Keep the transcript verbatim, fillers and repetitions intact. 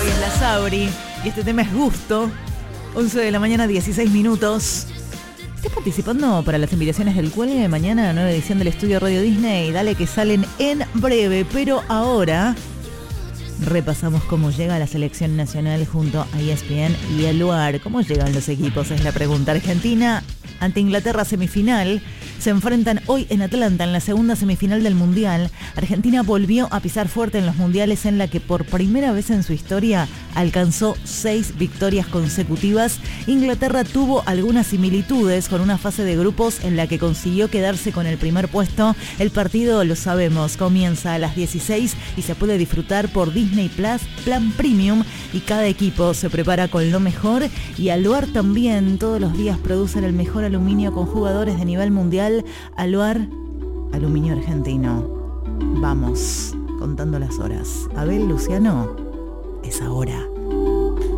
Hoy es la Sabri y este tema es Gusto. once de la mañana, dieciséis minutos. ¿Estás participando para las invitaciones del Cuelgue de mañana? Nueva edición del Estudio Radio Disney. Dale que salen en breve, pero ahora repasamos cómo llega la selección nacional junto a E S P N y el lugar. ¿Cómo llegan los equipos? Es la pregunta. Argentina ante Inglaterra, semifinal. Se enfrentan hoy en Atlanta en la segunda semifinal del Mundial. Argentina volvió a pisar fuerte en los mundiales, en la que por primera vez en su historia alcanzó seis victorias consecutivas. Inglaterra tuvo algunas similitudes con una fase de grupos en la que consiguió quedarse con el primer puesto. El partido, lo sabemos, comienza a las dieciséis y se puede disfrutar por Disney Plus, Plan Premium, y cada equipo se prepara con lo mejor. Y Aluar también todos los días producen el mejor aluminio con jugadores de nivel mundial. Aluar, aluminio argentino. Vamos, contando las horas. Abel, Luciano.